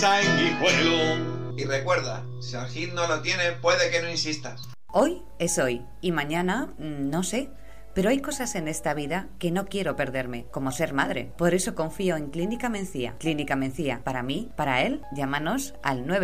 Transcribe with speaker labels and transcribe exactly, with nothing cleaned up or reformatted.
Speaker 1: Sanguijuelo. Y recuerda, si el hit no lo tiene, puede que no insistas.
Speaker 2: Hoy es hoy y mañana no sé. Pero hay cosas en esta vida que no quiero perderme, como ser madre. Por eso confío en Clínica Mencía. Clínica Mencía, para mí, para él, llámanos al nueve